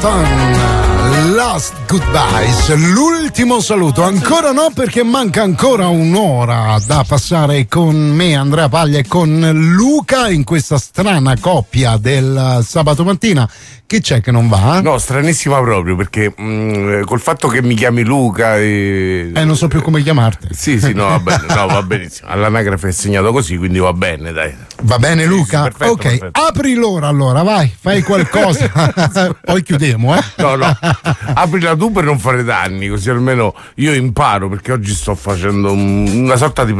Clapton, Last Goodbyes, l'ultimo saluto. Ancora no, perché manca ancora un'ora da passare con me, Andrea Paglia, e con Luca in questa strana coppia del sabato mattina. Che c'è che non va? No, stranissima proprio, perché col fatto che mi chiami Luca non so più come chiamarti. Sì, no, va bene, no, va benissimo. All'anagrafe è segnato così, quindi va bene, dai. Va bene, Luca? Sì, perfetto, ok, perfetto. apri l'ora allora, vai, fai qualcosa. Poi chiudiamo, No, aprila tu per non fare danni, così almeno io imparo, perché oggi sto facendo una sorta di